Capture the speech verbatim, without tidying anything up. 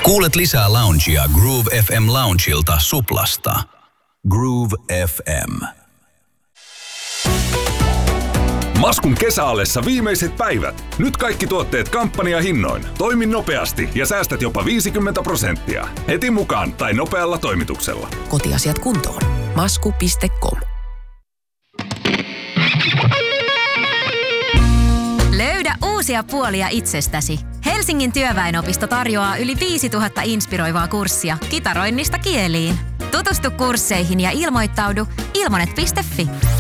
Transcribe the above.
Kuulet lisää loungea Groove F M Loungeilta Suplasta. Groove F M. Maskun kesäallessa viimeiset päivät. Nyt kaikki tuotteet kampanjahinnoin. Toimi nopeasti ja säästät jopa viisikymmentä prosenttia. Heti mukaan tai nopealla toimituksella. Kotiasiat kuntoon. masku piste com. Löydä uusia puolia itsestäsi. Helsingin työväenopisto tarjoaa yli viisituhatta inspiroivaa kurssia kitaroinnista kieliin. Tutustu kursseihin ja ilmoittaudu ilmonet piste fi.